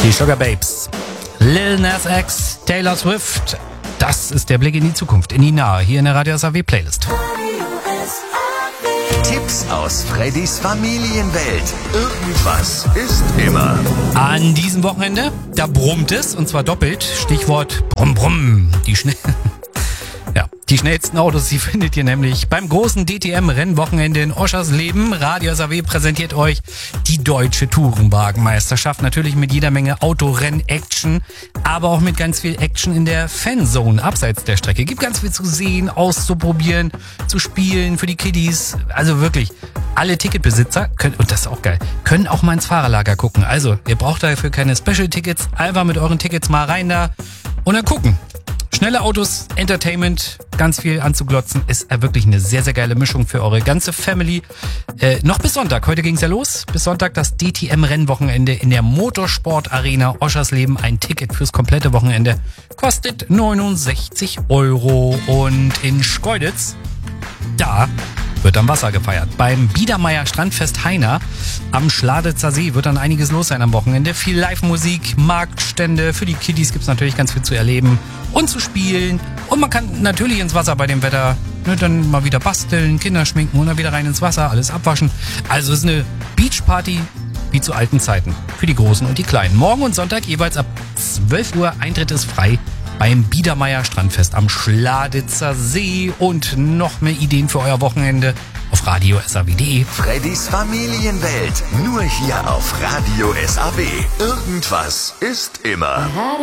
Die Sugar Babes, Lil Nas X, Taylor Swift. Das ist der Blick in die Zukunft, in die Nahe, hier in der Radio SAW Playlist. Tipps aus Freddys Familienwelt. Irgendwas ist immer. An diesem Wochenende, da brummt es, und zwar doppelt. Stichwort Brumm Brumm. Die schnellsten Autos, die findet ihr nämlich beim großen DTM-Rennwochenende in Oschersleben. Radio SAW präsentiert euch die Deutsche Tourenwagenmeisterschaft. Natürlich mit jeder Menge Autorenn-Action, aber auch mit ganz viel Action in der Fanzone abseits der Strecke. Gibt ganz viel zu sehen, auszuprobieren, zu spielen für die Kiddies. Also wirklich, alle Ticketbesitzer können, und das ist auch geil, können auch mal ins Fahrerlager gucken. Also, ihr braucht dafür keine Special-Tickets. Einfach mit euren Tickets mal rein da und dann gucken. Schnelle Autos, Entertainment, ganz viel anzuglotzen, ist wirklich eine sehr, sehr geile Mischung für eure ganze Family. Noch bis Sonntag, heute ging's ja los, bis Sonntag das DTM-Rennwochenende in der Motorsport Arena Oschersleben. Ein Ticket fürs komplette Wochenende kostet 69 € und in Schkeuditz, da wird am Wasser gefeiert. Beim Biedermeier Strandfest Heiner am Schladitzer See wird dann einiges los sein am Wochenende. Viel Live-Musik, Marktstände, für die Kiddies gibt's natürlich ganz viel zu erleben und zu spielen. Und man kann natürlich ins Wasser bei dem Wetter, dann mal wieder basteln, Kinder schminken und dann wieder rein ins Wasser, alles abwaschen. Also es ist eine Beachparty wie zu alten Zeiten für die Großen und die Kleinen. Morgen und Sonntag jeweils ab 12 Uhr, Eintritt ist frei beim Biedermeier Strandfest am Schladitzer See. Und noch mehr Ideen für euer Wochenende auf Radio SAW.de. Freddys Familienwelt, nur hier auf Radio SAW. Irgendwas ist immer.